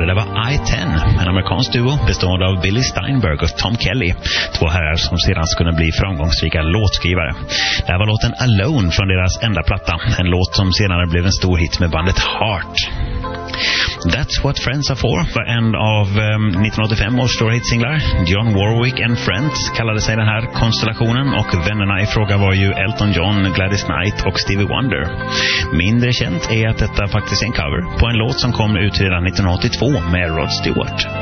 hörde, det var I-10, en amerikansk duo bestående av Billy Steinberg och Tom Kelly, två herrar som sedan skulle bli framgångsrika låtskrivare. Det här var låten Alone från deras enda platta, en låt som senare blev en stor hit med bandet Heart. That's What Friends Are For var en av 1985 års stora hitsinglar. John Warwick and Friends kallade sig den här konstellationen, och vännerna i fråga var ju Elton John, Gladys Knight och Stevie Wonder. Mindre känt är att detta faktiskt är en cover på en låt som kom ut redan 1982 med Rod Stewart.